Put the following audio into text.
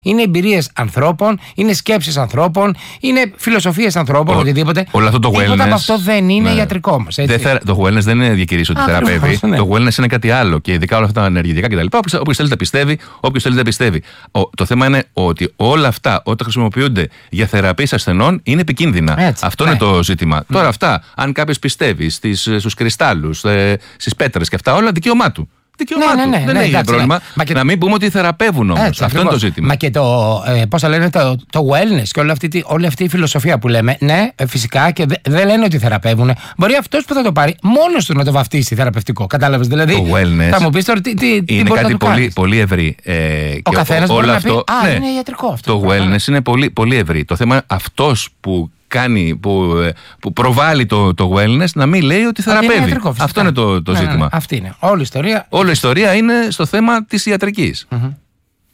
Είναι εμπειρίες ανθρώπων, είναι σκέψεις ανθρώπων, είναι φιλοσοφίες ανθρώπων, οτιδήποτε. Όλο αυτό το wellness. Τίποτα από αυτό δεν είναι ιατρικό μας. Το wellness δεν είναι διακηρύσει ότι θεραπεύει. Ναι. Το wellness είναι κάτι άλλο. Και ειδικά όλα αυτά τα ενεργητικά κτλ. Όποιος θέλει τα πιστεύει, όποιος θέλει τα πιστεύει. Το θέμα είναι ότι όλα αυτά, όταν χρησιμοποιούνται για θεραπείες ασθενών, είναι επικίνδυνα. Αυτό είναι το ζήτημα. Τώρα αυτά, αν κάποιος πιστεύει στους κρυστάλλους, στις πέτρες και αυτά, όλα δικαίωμά του. Δεν έχει πρόβλημα. Να μην πούμε ότι θεραπεύουν όμως. Αυτό είναι το ζήτημα. Μα και πώς θα λένε, το wellness και όλη αυτή η φιλοσοφία που λέμε, ναι, φυσικά και δεν λένε ότι θεραπεύουν. Μπορεί αυτός που θα το πάρει μόνος του να το βαφτίσει θεραπευτικό. Κατάλαβες δηλαδή. Το wellness θα μου πεις τώρα τι είναι κάτι πολύ ευρύ. Ο καθένας μπορεί να πει, είναι ιατρικό αυτό. Το wellness είναι πολύ ευρύ. Το θέμα αυτός που που προβάλλει το wellness να μην λέει ότι θεραπεύει. Αυτό είναι το ζήτημα. Αυτή είναι. Όλη η ιστορία είναι στο θέμα της ιατρικής.